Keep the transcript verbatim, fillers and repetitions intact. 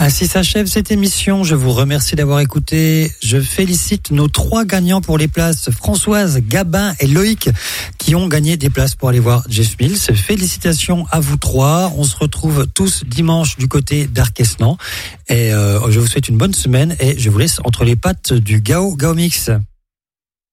Ainsi s'achève cette émission. Je vous remercie d'avoir écouté. Je félicite nos trois gagnants pour les places, Françoise, Gabin et Loïc, qui ont gagné des places pour aller voir Jeff Mills. Félicitations à vous trois. On se retrouve tous dimanche du côté d'Arquesnan. Et euh, je vous souhaite une bonne semaine et je vous laisse entre les pattes du Gao Gao Mix.